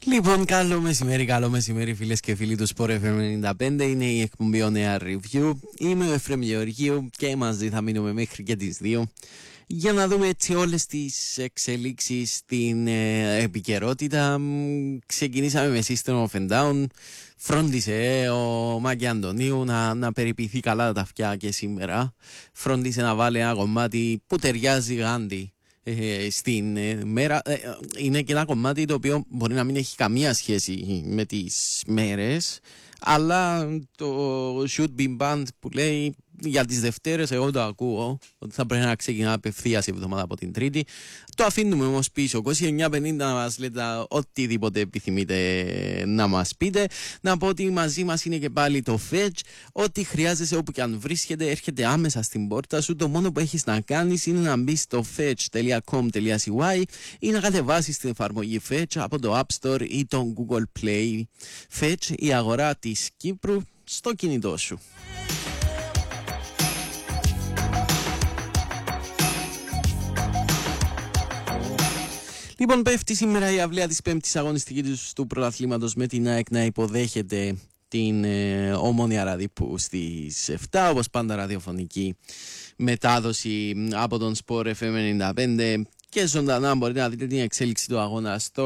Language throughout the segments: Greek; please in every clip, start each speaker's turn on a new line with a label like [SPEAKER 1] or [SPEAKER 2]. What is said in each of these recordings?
[SPEAKER 1] Λοιπόν, καλό μεσημέρι φίλες και φίλοι του Sport FM 95. Είναι η εκπομπή On Air Review. Είμαι ο Εφραίμ Γεωργίου και μαζί θα μείνουμε μέχρι και τις 2 για να δούμε έτσι όλες τις εξελίξεις στην επικαιρότητα. Ξεκινήσαμε με System of a Down. Φρόντισε ο Μάκη Αντωνίου να περιποιηθεί καλά τα αυτιά και σήμερα. Φρόντισε να βάλει ένα κομμάτι που ταιριάζει γάντι στην μέρα. Είναι και ένα κομμάτι το οποίο μπορεί να μην έχει καμία σχέση με τις μέρες, αλλά το Should Be Band που λέει για τις Δευτέρες, εγώ το ακούω ότι θα πρέπει να ξεκινά απευθείας η εβδομάδα από την Τρίτη. Το αφήνουμε όμως πίσω. 2950 να μας λέτε οτιδήποτε επιθυμείτε να μας πείτε. Να πω ότι μαζί μας είναι και πάλι το Fetch. Ό,τι χρειάζεσαι όπου και αν βρίσκεται έρχεται άμεσα στην πόρτα σου. Το μόνο που έχεις να κάνεις είναι να μπεις στο fetch.com.cy ή να κατεβάσεις την εφαρμογή Fetch από το App Store ή το Google Play. Fetch, η αγορά της Κύπρου στο κινητό σου. Λοιπόν, πέφτει σήμερα η αυλαία της 5ης αγωνιστικής του πρωταθλήματος με την ΑΕΚ να υποδέχεται την Ομόνοια Ραδίππου στις 7, όπως πάντα ραδιοφωνική μετάδοση από τον Sport FM 95 και ζωντανά μπορείτε να δείτε την εξέλιξη του αγώνα στο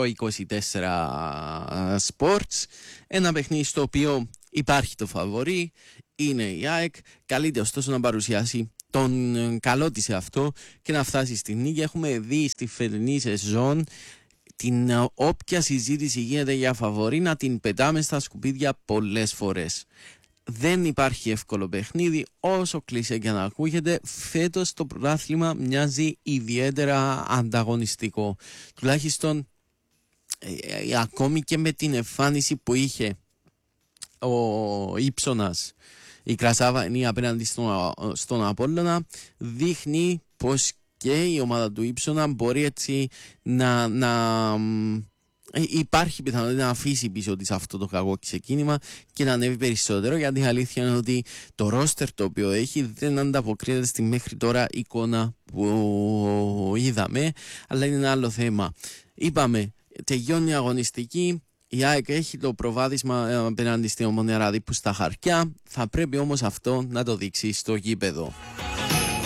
[SPEAKER 1] 24 Sports. Ένα παιχνίδι στο οποίο υπάρχει το φαβορί, είναι η ΑΕΚ, καλείται ωστόσο να παρουσιάσει τον καλό της σε αυτό και να φτάσει στη νίκη. Έχουμε δει στη φετινή σεζόν την όποια συζήτηση γίνεται για φαβορί να την πετάμε στα σκουπίδια πολλές φορές. Δεν υπάρχει εύκολο παιχνίδι, όσο κλεισέ και να ακούγεται. Φέτος το πρωτάθλημα μοιάζει ιδιαίτερα ανταγωνιστικό. Τουλάχιστον ακόμη και με την εμφάνιση που είχε ο Ήψονας, η Κρασάβανη απέναντι στον Απόλλωνα, δείχνει πως και η ομάδα του Ήψονα μπορεί έτσι να υπάρχει πιθανότητα να αφήσει πίσω της αυτό το κακό ξεκίνημα και να ανέβει περισσότερο, γιατί η αλήθεια είναι ότι το ρόστερ το οποίο έχει δεν ανταποκρίνεται στη μέχρι τώρα εικόνα που είδαμε, αλλά είναι ένα άλλο θέμα. Είπαμε, τελειώνει η αγωνιστική. Η ΑΕΚ έχει το προβάδισμα απέναντι στην Ομόνοια Ραδίππου στα χαρτιά. Θα πρέπει όμως αυτό να το δείξει στο γήπεδο.